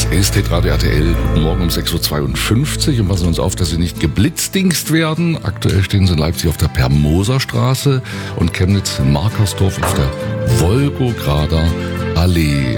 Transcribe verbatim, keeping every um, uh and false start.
Ist Hitradio R T L, guten Morgen um sechs Uhr zweiundfünfzig und passen uns auf, dass Sie nicht geblitzdingst werden. Aktuell stehen Sie in Leipzig auf der Permoser-Straße und Chemnitz in Markersdorf auf der Wolgograder Allee.